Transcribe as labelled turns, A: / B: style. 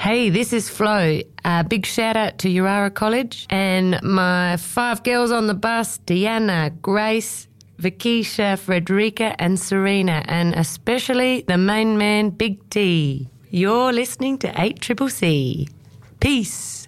A: Hey, this is Flo. Big shout out to Urara College and my 5 girls on the bus, Deanna, Grace, Vikisha, Frederica and Serena, and especially the main man, Big T. You're listening to 8CCC. Peace.